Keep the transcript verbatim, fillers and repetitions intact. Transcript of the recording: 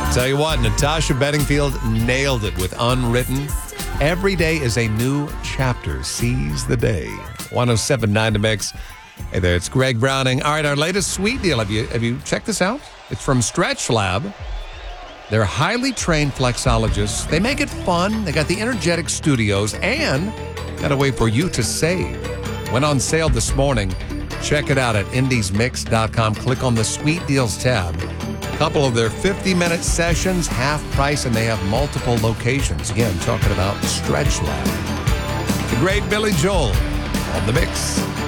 Tell you what, Natasha Bedingfield nailed it with Unwritten. Every day is a new chapter. Seize the day. one oh seven point nine to Mix. Hey there, it's Greg Browning. All right, our latest sweet deal. Have you have you checked this out? It's from Stretch Lab. They're highly trained flexologists. They make it fun. They got the energetic studios and got a way for you to save. Went on sale this morning. Check it out at indies mix dot com. Click on the Sweet Deals tab. A couple of their fifty-minute sessions, half price, and they have multiple locations. Again, talking about Stretch Lab. The great Billy Joel on the Mix.